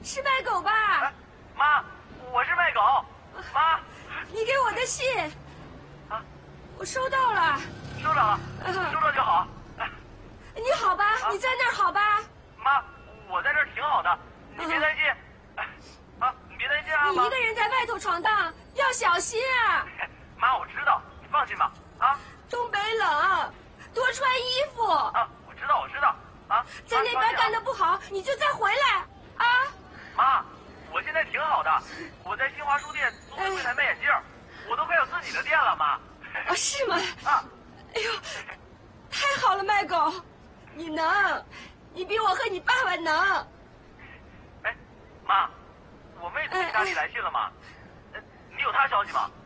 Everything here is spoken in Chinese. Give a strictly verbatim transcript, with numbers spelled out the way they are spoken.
是卖狗吧？ 哎，妈，我是卖狗。妈， 你给我的信。 啊， 我收到了。 收到了，收到就好。哎， 你好吧？ 啊、 你在那儿好吧？ 妈，我在这儿挺好的，你别担心。哎，啊，你别担心啊， 你一个人在外头闯荡，要小心啊。 妈，我知道，你放心吧。啊， 东北冷，多穿衣服。 啊，我知道，我知道。啊， 在那边干的不好，你就再回来啊。 妈，我现在挺好的，我在新华书店租柜台卖眼镜，我都快有自己的店了，妈。 啊，是吗？ 啊， 哎呦，太好了，卖狗，你能，你比我和你爸爸能。 哎，妈，我妹从意大利来信了吗？你有她消息吗？